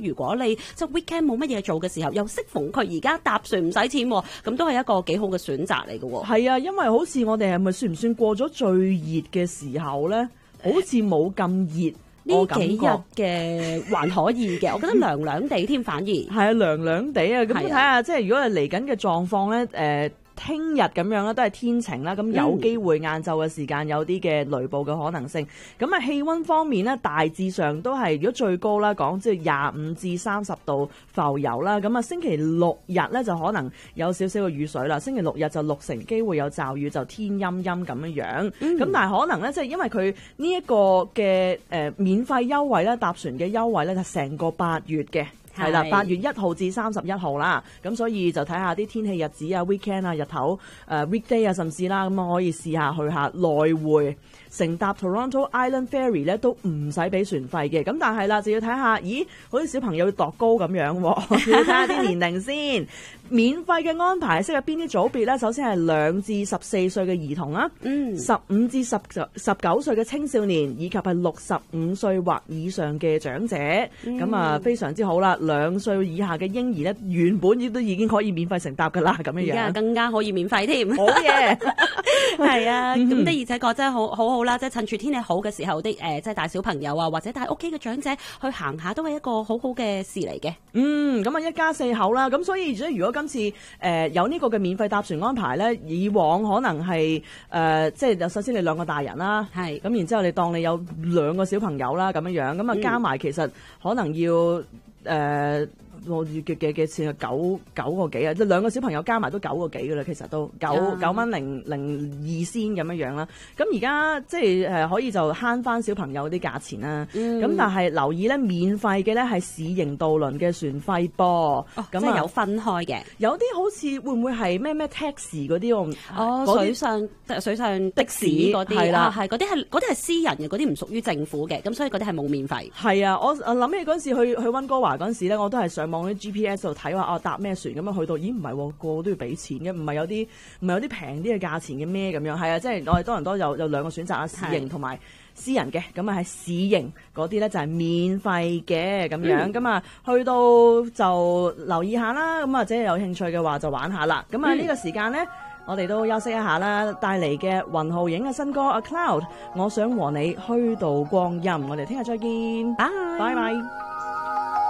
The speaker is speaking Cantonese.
如果你即係 weekend 冇乜嘢做嘅時候，又適逢佢而家搭船唔使錢，咁都係一個幾好嘅選擇嚟嘅。 係啊，因為好似我哋係咪算唔算過咗最熱嘅時候咧？好似冇咁熱。 呢幾日嘅還可以嘅，我覺得涼涼地添，反而係啊，涼涼地啊！咁睇下，即係如果係嚟緊嘅狀況咧，聽日咁樣啦，都係天晴啦，咁有機會晏晝嘅時間有啲嘅雷暴嘅可能性。咁啊，氣温方面咧，大致上都係如果最高啦，講即係25至30度浮游啦。咁啊，星期六日咧就可能有少少嘅雨水啦。星期六日就6成機會有驟雨，就天陰陰咁樣。咁但係可能咧，即係因為佢呢一個嘅免費優惠咧，搭船嘅優惠咧，就成個8月嘅。係啦，8月1號至31號啦，咁所以就睇下啲天氣日子啊、weekend 啊、日頭weekday 啊，甚至啦，咁可以試下去下來回乘搭 Toronto Island Ferry 咧，都唔使俾船費嘅。咁但係啦，就要睇下，咦，好似小朋友要度高咁樣喎，要睇下啲年齡先。免費嘅安排適合邊啲組別咧？首先係2至14歲嘅兒童啦，15至19歲嘅青少年，以及係65歲或以上嘅長者。咁啊，非常之好啦！2歲以下嘅嬰兒咧，原本都已經可以免費乘搭噶啦，咁樣樣。 而家更加可以免費添。 好嘢， 係啊，咁的而且確真係好好啦，即係趁住天氣好嘅時候，即係帶小朋友啊，或者帶屋企嘅長者去行下，都係一個好好嘅事嚟嘅。 咁啊，一家4口啦，咁所以如果今次有呢個嘅免費搭船安排咧，以往可能係即係首先你2個大人啦，係咁，然之後你當你有2個小朋友啦，咁樣樣，咁啊加埋其實可能要我嘅錢係九個幾啊，即係2個小朋友加埋都9個幾噶啦，其實都9蚊002仙咁樣樣啦。咁而家即係可以就慳翻小朋友啲價錢啦。咁但係留意咧，免費嘅咧係市營渡輪嘅船費噃。咁即係有分開嘅。 有啲好似會唔會係咩 taxi 嗰啲？ 水上的士嗰啲係啦，係嗰啲係私人嘅，嗰啲唔屬於政府嘅，咁所以嗰啲係冇免費。係啊，我諗起嗰陣時去溫哥華嗰陣時咧，我都係上網啲 GPS 度睇話搭咩船咁樣去到，咦唔係喎，個個都要俾錢嘅，唔係有啲平啲嘅價錢嘅咩咁樣？係啊，即係我哋多倫多有2個選擇啊，市營同埋私人嘅，咁啊係市營嗰啲咧就係免費嘅咁樣，咁啊去到就留意下啦，咁或者有興趣嘅話就玩下啦。咁啊呢個時間咧，我哋都休息一下啦，帶嚟嘅雲浩影嘅新歌《A Cloud》，我想和你虛度光陰，我哋聽日再見，拜拜。